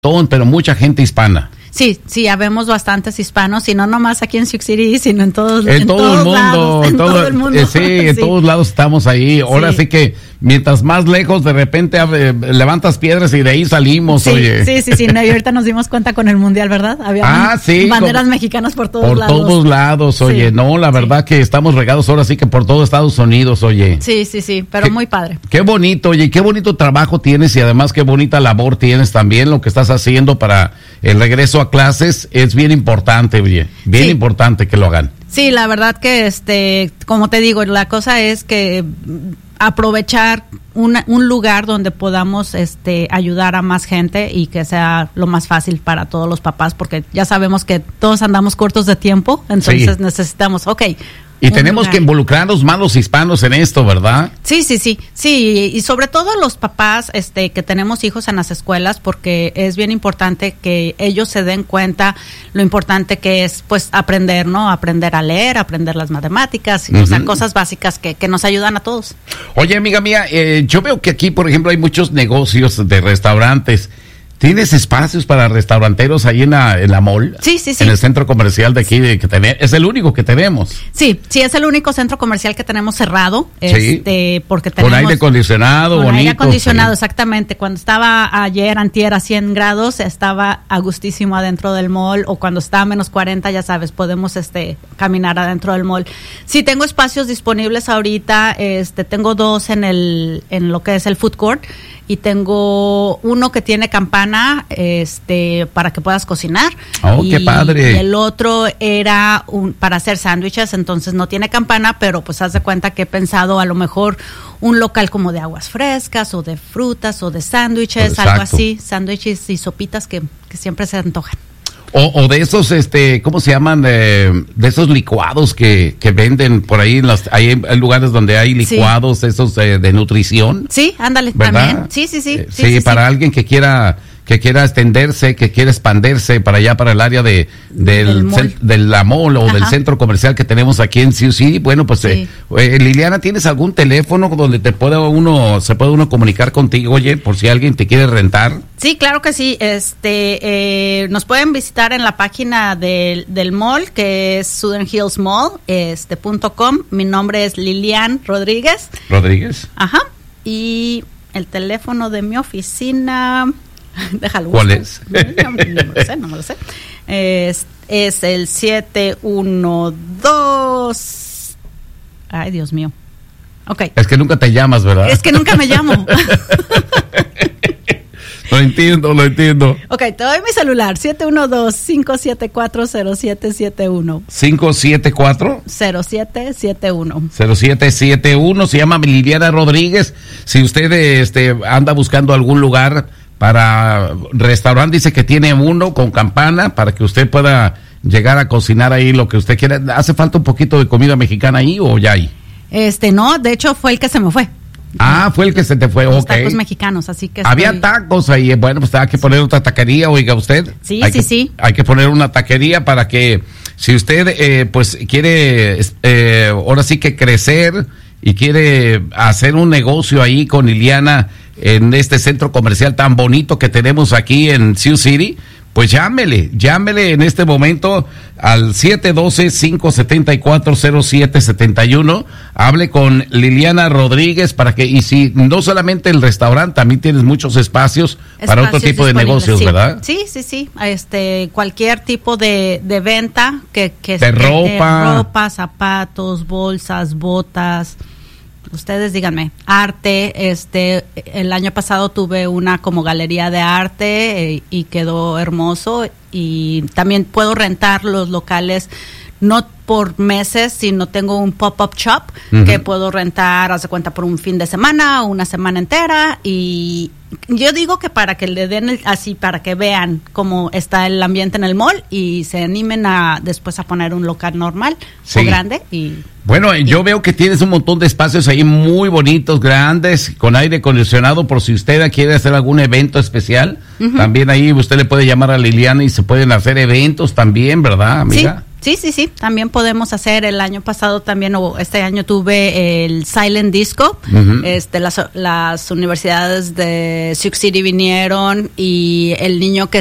pero mucha gente hispana. Sí, habemos bastantes hispanos, y no nomás aquí en Sioux City, sino en todo el mundo. En todo el mundo. Sí, en todos lados estamos ahí. Ahora sí que mientras más lejos, de repente levantas piedras y de ahí salimos, oye. Sí, no, y ahorita nos dimos cuenta con el Mundial, ¿verdad? Había banderas mexicanas por todos lados. Por todos lados, oye. Sí, no, la verdad que estamos regados ahora sí que por todo Estados Unidos, oye. Sí, pero muy padre. Qué bonito, oye, qué bonito trabajo tienes, y además qué bonita labor tienes también, lo que estás haciendo para el regreso a clases. Es bien importante, oye, bien importante que lo hagan. Sí, la verdad que como te digo, la cosa es que aprovechar un lugar donde podamos ayudar a más gente y que sea lo más fácil para todos los papás, porque ya sabemos que todos andamos cortos de tiempo, entonces necesitamos, y tenemos que involucrarnos más los hispanos en esto, ¿verdad? Sí, y sobre todo los papás que tenemos hijos en las escuelas, porque es bien importante que ellos se den cuenta lo importante que es, pues, aprender, ¿no? Aprender a leer, aprender las matemáticas, o sea, cosas básicas que nos ayudan a todos. Oye, amiga mía, yo veo que aquí, por ejemplo, hay muchos negocios de restaurantes. ¿Tienes espacios para restauranteros ahí en la mall? Sí. En el centro comercial de aquí, es el único que tenemos. Sí, es el único centro comercial que tenemos cerrado, porque tenemos... Con aire acondicionado, bonito. Con aire acondicionado, exactamente. Cuando estaba antier a 100 grados, estaba a gustísimo adentro del mall, o cuando estaba a menos 40, ya sabes, podemos caminar adentro del mall. Sí, tengo espacios disponibles ahorita, tengo 2 en lo que es el food court, y tengo uno que tiene campana para que puedas cocinar. ¡Oh, qué padre! Y el otro era para hacer sándwiches, entonces no tiene campana, pero pues haz de cuenta que he pensado a lo mejor un local como de aguas frescas o de frutas o de sándwiches, algo así, sándwiches y sopitas que siempre se antojan. O de esos, ¿cómo se llaman? De esos licuados que venden por ahí, hay lugares donde hay licuados, esos de nutrición. Sí, ándale, ¿verdad? también. Sí, para alguien que quiera extenderse, que quiera expandirse para allá, para el área de la mall o del centro comercial que tenemos aquí en Sioux City. Bueno, pues Liliana, ¿tienes algún teléfono donde se puede uno comunicar contigo, oye, por si alguien te quiere rentar? Sí, claro que sí. Nos pueden visitar en la página del mall, que es Southern Hills Mall, .com. Mi nombre es Lilian Rodríguez. Ajá. Y el teléfono de mi oficina, déjalo. ¿Cuál es? No me lo sé. Es el 712. Ay, Dios mío. Okay. Es que nunca te llamas, ¿verdad? Es que nunca me llamo. Lo entiendo. Ok, te doy mi celular, 712-574-0771. ¿574? 0771. 0771, se llama Liliana Rodríguez. Si usted anda buscando algún lugar para restaurante, dice que tiene uno con campana para que usted pueda llegar a cocinar ahí lo que usted quiera. ¿Hace falta un poquito de comida mexicana ahí o ya hay? No, de hecho fue el que se me fue. Ah, fue el que se te fue, los tacos mexicanos, así que... Había tacos ahí, bueno, pues hay que poner otra taquería, oiga usted. Sí. Hay que poner una taquería para que, si usted, pues, quiere, ahora sí que crecer y quiere hacer un negocio ahí con Liliana en este centro comercial tan bonito que tenemos aquí en Sioux City, pues llámele en este momento al 712-574-0771. Hable con Liliana Rodríguez para que, y si no solamente el restaurante, también tienes muchos espacios para otro tipo de negocios, ¿verdad? Sí. Cualquier tipo de venta que de ropa, zapatos, bolsas, botas. Ustedes díganme, arte, el año pasado tuve una como galería de arte y quedó hermoso, y también puedo rentar los locales, no por meses, sino tengo un pop-up shop que puedo rentar, haz de cuenta, por un fin de semana o una semana entera, y yo digo que para que le den así, para que vean cómo está el ambiente en el mall y se animen después a poner un local normal o grande. Bueno, yo veo que tienes un montón de espacios ahí muy bonitos, grandes, con aire acondicionado, por si usted quiere hacer algún evento especial. También ahí usted le puede llamar a Liliana y se pueden hacer eventos también, ¿verdad, amiga? Sí, también podemos hacer. El año pasado también, o este año tuve el Silent Disco. Ujú. Las universidades de Sioux City vinieron y el niño que